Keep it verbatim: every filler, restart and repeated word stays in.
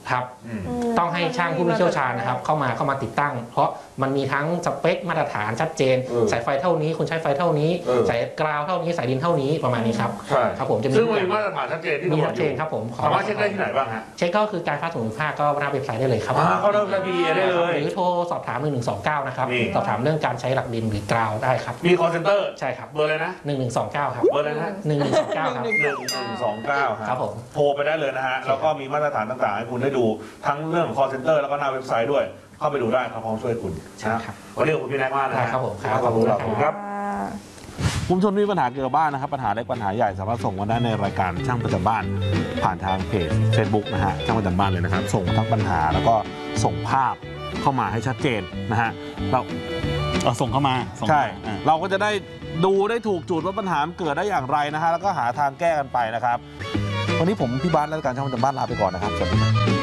ครับต้องให้ช่างผู้เชี่ยวชาญนะครับเข้ามาเข้ามาติดตั้งเพราะมันมีทั้งสเปคมาตรฐานชัดเจนสายไฟเท่านี้คุณใช้ไฟเท่านี้สายกราวเท่านี้สายดินเท่านี้ประมาณนี้ครับครับผมจะมีซึ่งมีมาตรฐานชัดเจนที่มีชัดเจนครับผมสามารถเช็คได้ที่ไหนบ้างฮะเช็คก็คือการฟ้าส่งภาคก็หน้าเว็บไซต์ได้เลยครับเข้าได้ พี เอ ได้เลยหรือโทรสอบถามหนึ่งหนึ่งสองเก้านะครับสอบถามเรื่องการใช้หลักดินหรือกราวได้ครับมี call center ใช่ครับเบอร์อะไรนะหนึ่งหนึ่งสองเก้าครับเบอร์อะไรนะหนึ่งหนึ่งสองเก้าครับหนึ่งหนึ่งสองเก้าครับผมโทรไปได้เลยนะฮะแล้วก็มีมาตรฐานต่างๆให้คุณได้ดูทั้งเรื่อง call center แล้วก็หน้าเว็บไซต์ด้วยเข้าไปดูได้เขาพร้อมช่วยคุณนะครับวันนี้ขอบคุณพี่แน็กมากนะครับผมครับขอบคุณครับคุณผู้ชมมีปัญหาเกี่ยวกับบ้านนะครับปัญหาเล็กปัญหาใหญ่สามารถส่งมาได้ในรายการช่างประจำบ้านผ่านทางเพจ Facebook นะฮะช่างประจำบ้านเลยนะครับส่งทั้งปัญหาแล้วก็ส่งภาพเข้ามาให้ชัดเจนนะฮะเราเอาส่งเข้ามาใช่เราก็จะได้ดูได้ถูกจุดว่าปัญหาเกิดได้อย่างไรนะฮะแล้วก็หาทางแก้กันไปนะครับวันนี้ผมพี่บ้านและรายการช่างประจำบ้านลาไปก่อนนะครับสวัสดีครับ